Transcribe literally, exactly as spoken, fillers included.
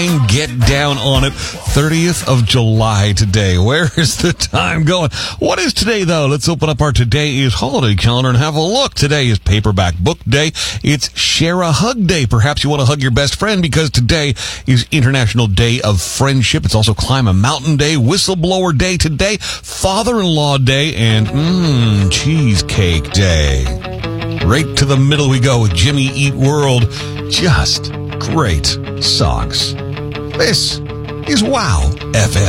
Get down on it. thirtieth of July today. Where is the time going? What is today, though? Let's open up our Today is Holiday calendar and have a look. Today is Paperback Book Day. It's Share a Hug Day. Perhaps you want to hug your best friend because today is International Day of Friendship. It's also Climb a Mountain Day, Whistleblower Day today, Father-in-Law Day, and mmm, Cheesecake Day. Right to the middle we go with Jimmy Eat World. Just great songs. This is Wow F M.